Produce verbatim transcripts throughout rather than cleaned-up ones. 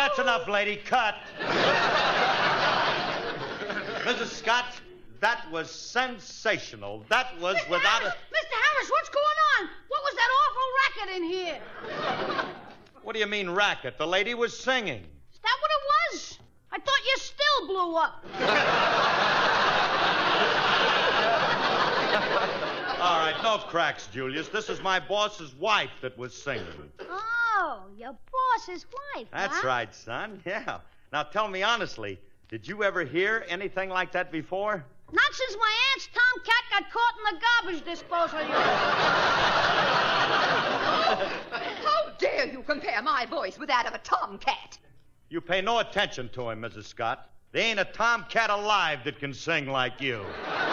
that's enough, lady. Cut. Missus Scott, that was sensational. That was Mister without Harris, a... Mister Harris, what's going on? What was that awful racket in here? What do you mean, racket? The lady was singing. Is that what it was? I thought you still blew up. All right, no cracks, Julius. This is my boss's wife that was singing. Oh, your boss's wife, That's huh? right, son. Yeah. Now, tell me honestly, did you ever hear anything like that before? Not since my aunt's tomcat got caught in the garbage disposal unit. How dare you compare my voice with that of a tomcat? You pay no attention to him, Missus Scott. There ain't a tomcat alive that can sing like you.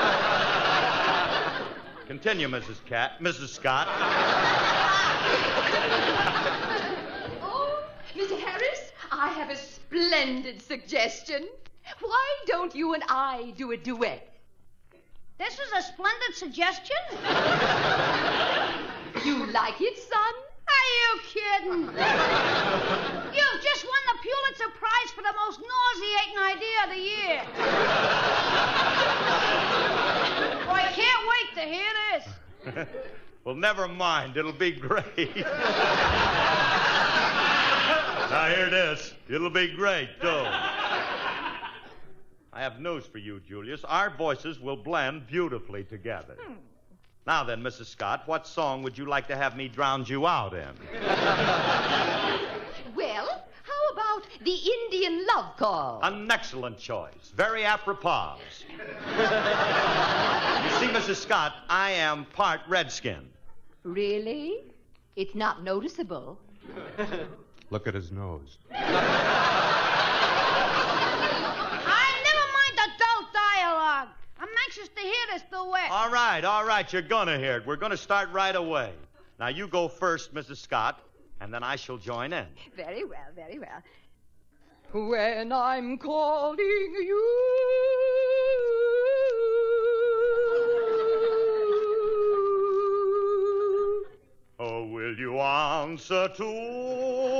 Continue, Missus Cat, Missus Scott. Oh, Mister Harris, I have a splendid suggestion. Why don't you and I do a duet? This is a splendid suggestion. You like it, son? Are you kidding? You've just won the Pulitzer Prize for the most nauseating idea of the year. Oh, I can't wait to hear this. Well, never mind. It'll be great. Now, here it is. It'll be great, too. I have news for you, Julius. Our voices will blend beautifully together. Hmm. Now then, Missus Scott, what song would you like to have me drown you out in? Well, how about the Indian Love Call? An excellent choice. Very apropos. You see, Missus Scott, I am part redskin. Really? It's not noticeable. Look at his nose. I'm anxious to hear this duet. All right, all right, you're gonna hear it. We're gonna start right away. Now, you go first, Missus Scott, and then I shall join in. Very well, very well. When I'm calling you, oh, will you answer to